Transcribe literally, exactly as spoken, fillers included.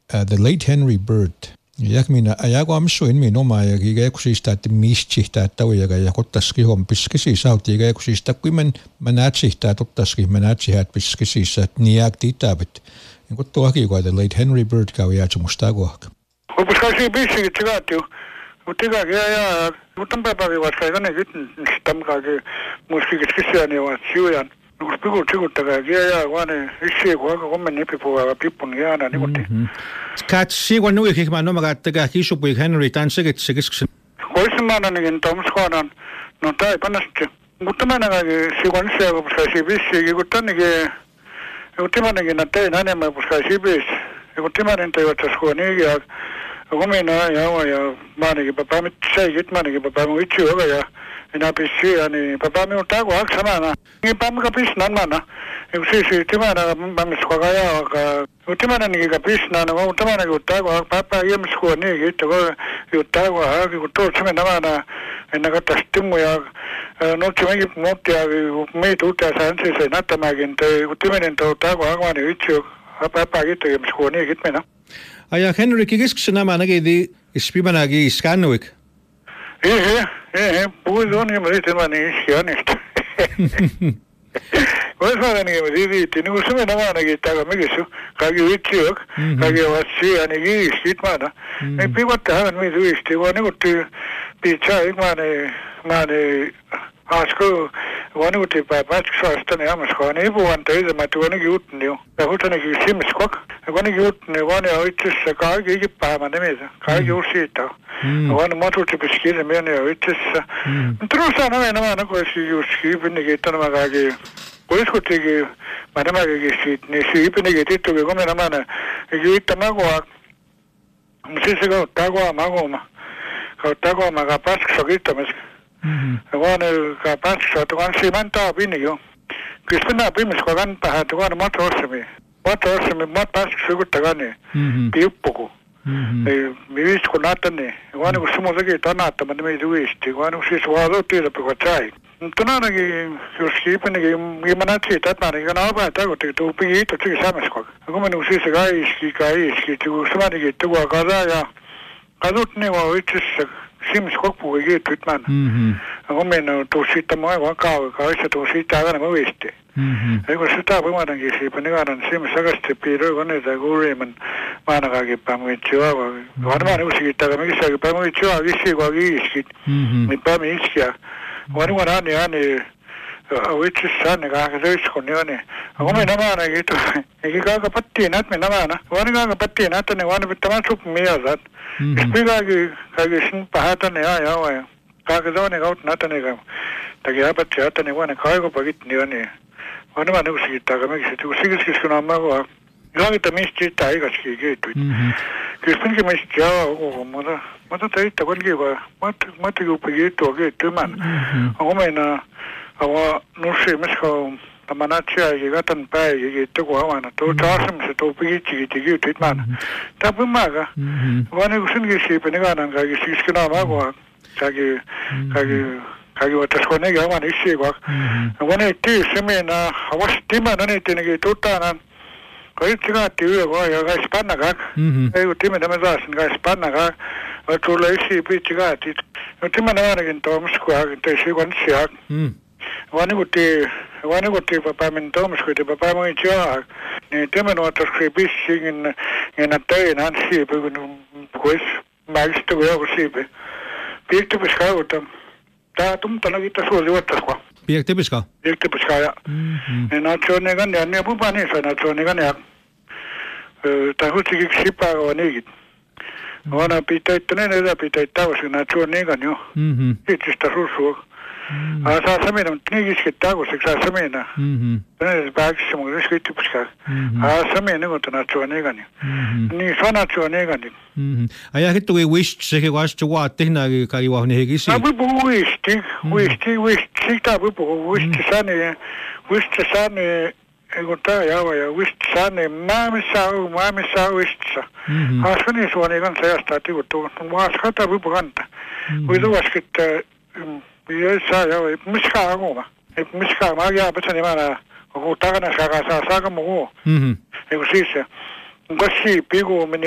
uh, the late Henry Bird. Jak minä ajago amsuin minoma ja kiga kusista että mistihtä että ojaga ja kottaski hom piskisi sauti ja kusista kuin men manatsihtä tottaski manatsihat piskisi että niak titabit. Ja kun tuoki kuin the late Henry Bird käy ja mustago. Piskasi piskisi tigatio. Utiga ja ja utampa päivä vaikka ei ne nyt stamkage muskikisiani ovat syön. Kun pikku tikutaga ja ja vaan issi kun kommen nipipuava pippun jana niin kuin. Kat sigon nu ik man nummer gat ga kisu bu Henry tan siget sigis. Koismana niin tomskonan no tai panasti. Mutta mä näin sigon se kun sai vissi kun tänne kun timana niin näin näin mä sai bis. Kun timana tai että skoni ja komena ja ja mä niin papa mit sai git mä niin papa mu itse ja ina pissi ani papa mi uta ko aksana ni pam ka pis nan mana eu si si timana pam sko ga ya ka timana ni ka pis nan ko timana ko uta ko papa yem sko ni git ko uta ko ha ko to chime na mana ina ka tastimu ya no chime ki motte ya me tu ta san se se na ta magin te timana to uta ko ha ni itse papa git yem sko ni git mena aya Henry kigisk nama nagidi ispimanagi skanuik. Eh eh puhuin niin mä sitten mä niin sianista. Koska niin mä sitten niin kun se mennä vaan niin täällä mikä kaikki vitsiök kaikki ovat siani sit mä. Ei pivat tähän mitä visti vaan niin kun pitää mä niin mä niin asko vaan niin kun päivät saasta niin ammasko niin puhuin teitä mä tuon niin jutun jo. Ja huutan niin simmiskok. Ja kun niin jutun niin vaan ja itse asiassa kaikki päivän nimessä kaikki uusi siitä. Vaan matulta piskille meni ja itsessä. Tuossa näin nämä koisi just kipinnekin tänä kaikki. Koiskuttikin mä nämäkin siitä niin kipinnekin tittukin kun minä mä kiittää magoa. Siis se kautta magoa magoma. Kautta magoa ka paskso kiittämis. Vaan ka paskso tuon simantaa pinni jo. Kyllä minä pimis kun kan paha tuon matosmi. Matosmi mat paskso kuttagani. Piuppuku. Ei missä kun nähtäneen, vaan kun semmoisenkin tanaattama niin meitä uisti, vaan kun siis vaan otettiin kun sai. Mutta ainakin jos kiipennekin, mä näet siitä, että mä niin kann arbejde der, kun det du bliver et og tykke sammen skok. Og kun man nu siger, så gør iski, gør iski, du smager det, du går gør ja. Kadut ne var itse sims kokku ei nyt man. Og kun man du sitter meget godt gav, gør så du sitter der med uisti. Ei kun sitä puhumaankin siitä, niinkaan sims sakasti piirre kun ne kuulee, men maanakakin päämuitsioa, varmaan usikin täällä missäkin päämuitsioa vissi kun iski, niin päämi iskiä. Vaan kun hän hän itse sanne kahden töiskon niin on. Kun me nämä ainakin, eikä kaaka pattiin näet me nämä. Vaan kaaka pattiin näet ne vaan pitää suppi mieltä. Spikaakin kaikki sen pahata ne ja ja ja. Kaaka toinen kautta näet ne kan. Takia apatti näet ne vaan kaiko pakit niin on. Vaan nämä usikin täällä miksi tu sikiskis kun on magoa. Kaikki mistä sitä ikaskin keittyy. Kyllä minkä mistä jaa koko mutta mutta teitä kuitenkin vaan mat mat juuri keittyä keittymään. Omena awa nursi misko tämä natsia ei katan päi keittyä kun avana. Tuo taasemmassa tuo pikitsi keittyy man. Tämä maga. Vaan niin kuin senkin siipen niin kannan kaikki sikiskis on magoa. Kaikki kaikki kaikki voitais kun nekin avan issi kun. Vaan ei tii semena avasti timana niitä nekin tuttanan. Kun itse kaatti yö vaan ja kai spannakak. Ei kun timen tämä taas kai spannakak. Vai tulee issi pitsi kaatti. No timen ainakin tuomisku hakin teisi kun itse hak. Vaan niin kuin tii, vaan niin kuin tii papa min tuomisku tii papa mun itse hak. Niin timen ottaisi pissiin ja näyttäin hän siipi kun kuis mäkistä kun joku siipi. Piirti piskaa mutta tää tumtana kiitos suoli ottaisiko. Piirti piskaa? Piirti piskaa ja. Niin natsioon eikä ne, ne puhutaan niissä natsioon eikä ne. Tai hutsikin sipaa on niikin. Vaan pitää, että ne edä pitää täysin natsioon eikä ne jo. Itsistä suusua. Saa samina, mutta niikin iskettä täysin, saa samina. Ne pääksissä mun riskitty piskaa. Samina niin kuin natsioon eikä ne. Niin saa natsioon eikä ne. Aja hittu ei wish sekin vasta vaan tehdä kai vaan hekisi. Mä puhun wisti, wisti, wisti, sitä puhun wisti sani, wisti sani, kun tää java ja wisti sani, mä missä on, mä missä on wistissa. Haskani suoni kanssa jasta tiukuttu, haskata puhun kanta. Voi tuoskit, ei saa java, missä on kuuma, missä on, mä jää pesani määrä, kun takana saa saa saa muu. Ei kun siis, kun kasi piku meni